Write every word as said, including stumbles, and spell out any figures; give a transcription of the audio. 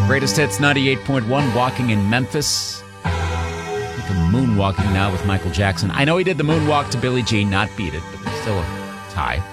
Greatest Hits ninety-eight point one, Walking in Memphis. I think I'm moonwalking now with Michael Jackson. I know he did the moonwalk to Billie Jean, not beat it, but there's still a tie.